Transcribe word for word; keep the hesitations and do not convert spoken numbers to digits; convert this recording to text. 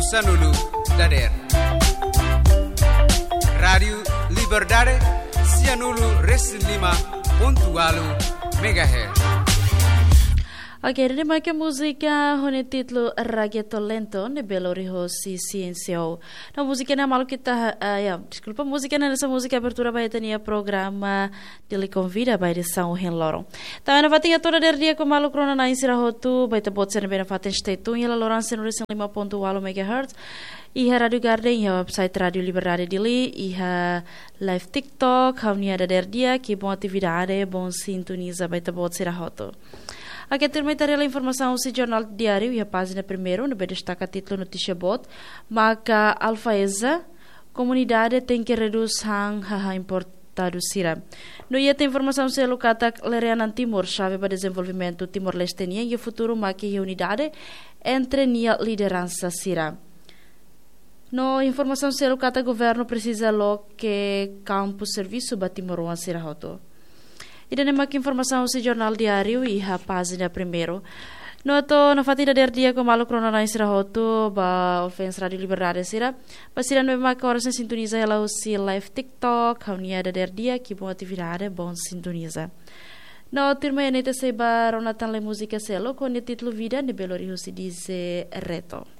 Sanulu Dader. Rádio Liberdade Cianulu Reslima Pontualo Megahertz. Ok, rinima que música com o título Reggaeton Lento, ne belo riho si ciência. Na música na malu kita, uh, ya, desculpa, música nessa música abertura vai ter programa dele convida vai de São Henloro. Também na fatinha toda der dia com malu crona na insira hotu, vai ter bot ser bem na fatin stetun, e la Lorenzo no lima ponto walo megahertz. Iha Radio Garden, iha website Radio Liberdade dili, iha live TikTok, havia ada der dia que bom atividade, bom sintoniza vai ter bot ser hotu. Aqui termina a informação do Jornal Diário e a página primeiro, onde destaca título notícia bot, Maca Alfaeza, comunidade tem que reduzir a importado sira. No ia tem informação se locata Lereanan Timor, chave para desenvolvimento Timor-Leste e o futuro maque e unidade entre a liderança sira. No informação se locata governo precisa lo que campo serviço ba Timor-Leste sira hoto. E dan mak informação si Jornal Diário e a página primeiro. No to na fatida der dia com malu krono na isra hoto ba ofens Radio Liberdade sira. Pasira no mak horas sintoniza ela si live TikTok, haunia der dia que bom atividade bom sintoniza. No termine te seba ronatan le música selo com o título Vida de Belo Rio se diz Reto.